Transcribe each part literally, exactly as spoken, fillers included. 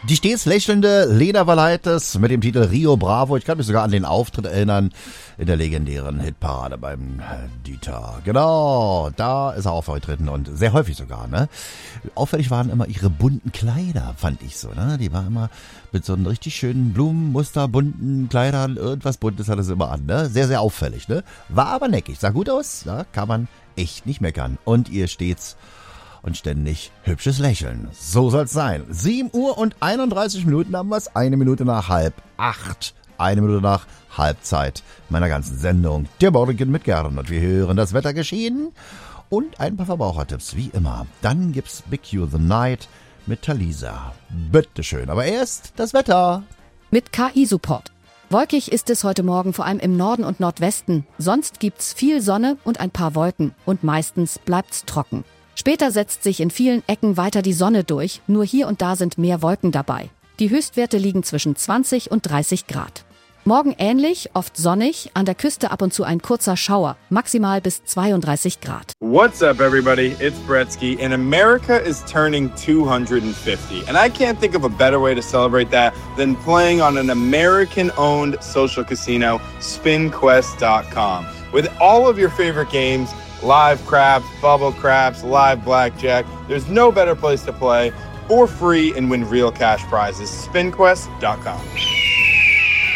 Die stets lächelnde Lena Valaitis mit dem Titel Rio Bravo. Ich kann mich sogar an den Auftritt erinnern in der legendären Hitparade beim Dieter. Genau, da ist er aufgetreten und sehr häufig sogar, ne? Auffällig waren immer ihre bunten Kleider, fand ich so, ne? Die war immer mit so einem richtig schönen Blumenmuster, bunten Kleidern, irgendwas Buntes hatte sie immer an, ne? Sehr, sehr auffällig, ne? War aber neckig, sah gut aus, da kann man echt nicht meckern. Und ihr stets und ständig hübsches Lächeln. So soll's sein. sieben Uhr und einunddreißig Minuten haben wir's. Eine Minute nach halb acht. Eine Minute nach Halbzeit meiner ganzen Sendung. Der Morgen mit Gern. Und wir hören das Wettergeschehen und ein paar Verbrauchertipps, wie immer. Dann gibt's Big You the Night mit Talisa. Bitteschön. Aber erst das Wetter. Mit K I-Support. Wolkig ist es heute Morgen vor allem im Norden und Nordwesten. Sonst gibt's viel Sonne und ein paar Wolken. Und meistens bleibt's trocken. Später setzt sich in vielen Ecken weiter die Sonne durch, nur hier und da sind mehr Wolken dabei. Die Höchstwerte liegen zwischen zwanzig und dreißig Grad. Morgen ähnlich, oft sonnig, an der Küste ab und zu ein kurzer Schauer, maximal bis zweiunddreißig Grad. What's up, everybody? It's Bretsky, and America is turning two hundred fifty. And I can't think of a better way to celebrate that than playing on an American-owned social casino, spin quest dot com. With all of your favorite games, live craps, bubble craps, live blackjack. There's no better place to play for free and win real cash prizes. spin quest dot com.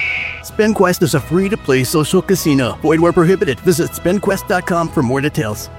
SpinQuest is a free-to-play social casino. Void where prohibited. Visit spin quest dot com for more details.